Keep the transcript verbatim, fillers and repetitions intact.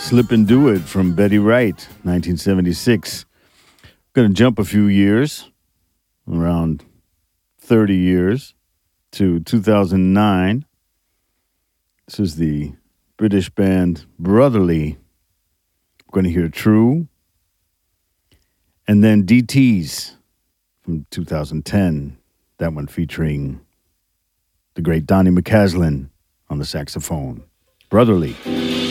Slip and Do It from Betty Wright, nineteen seventy-six. Going to jump a few years, around thirty years, to two thousand nine. This is the British band Brotherly. We're going to hear True. And then D Ts from two thousand ten. That one featuring the great Donnie McCaslin on the saxophone. Brotherly.